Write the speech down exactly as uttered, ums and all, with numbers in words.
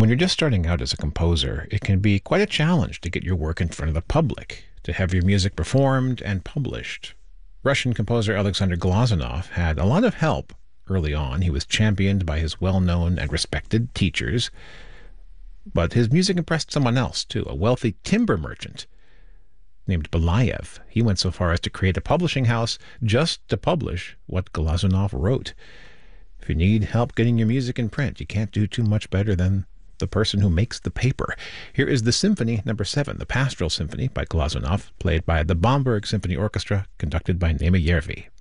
When you're just starting out as a composer, it can be quite a challenge to get your work in front of the public, to have your music performed and published. Russian composer Alexander Glazunov had a lot of help early on. He was championed by his well-known and respected teachers, but his music impressed someone else, too, a wealthy timber merchant named Belayev. He went so far as to create a publishing house just to publish what Glazunov wrote. If you need help getting your music in print, you can't do too much better than the person who makes the paper. Here is the Symphony Number Seven, the Pastoral Symphony by Glazunov, played by the Bamberg Symphony Orchestra, conducted by Naima Järvi.